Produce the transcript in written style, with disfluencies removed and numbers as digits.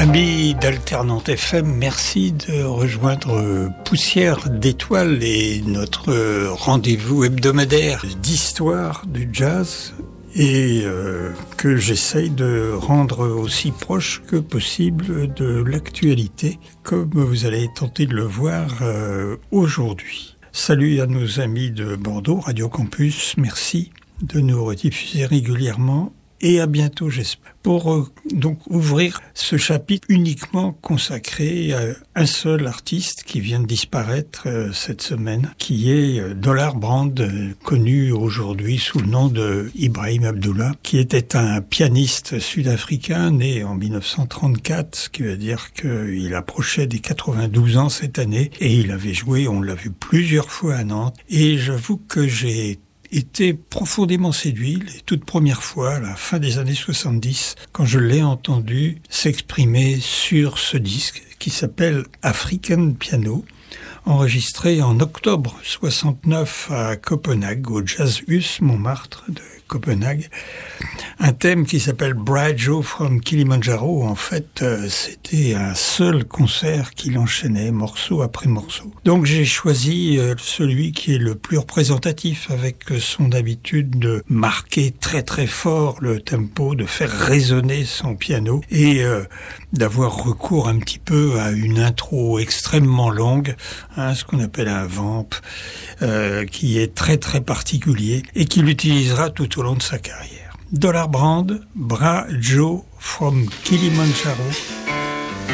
Amis d'Alternante FM, merci de rejoindre Poussière d'étoiles et notre rendez-vous hebdomadaire d'histoire du jazz et que j'essaye de rendre aussi proche que possible de l'actualité, comme vous allez tenter de le voir aujourd'hui. Salut à nos amis de Bordeaux, Radio Campus, merci de nous rediffuser régulièrement. Et à bientôt, j'espère. Pour donc ouvrir ce chapitre uniquement consacré à un seul artiste qui vient de disparaître cette semaine, qui est Dollar Brand, connu aujourd'hui sous le nom de Ibrahim Abdullah, qui était un pianiste sud-africain né en 1934, ce qui veut dire qu'il approchait des 92 ans cette année, et il avait joué, on l'a vu plusieurs fois à Nantes, et j'avoue que j'ai été profondément séduit les toutes premières fois, à la fin des années 70, quand je l'ai entendu s'exprimer sur ce disque qui s'appelle African Piano, enregistré en octobre 69 à Copenhague, au Jazzhus Montmartre de Copenhague. Un thème qui s'appelle Bright Joe from Kilimanjaro. En fait, c'était un seul concert qu'il enchaînait, morceau après morceau. Donc j'ai choisi celui qui est le plus représentatif, avec son habitude de marquer très très fort le tempo, de faire résonner son piano et d'avoir recours un petit peu à une intro extrêmement longue, ce qu'on appelle un vamp, qui est très très particulier et qu'il utilisera tout au long de sa carrière. Dollar Brand, Bra Joe from Kilimanjaro,